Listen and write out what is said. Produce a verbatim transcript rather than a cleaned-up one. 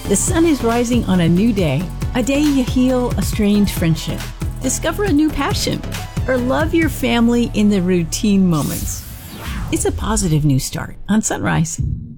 The sun is rising on a new day, a day you heal a strained friendship, discover a new passion, or love your family in the routine moments. It's a positive new start on Sunrise.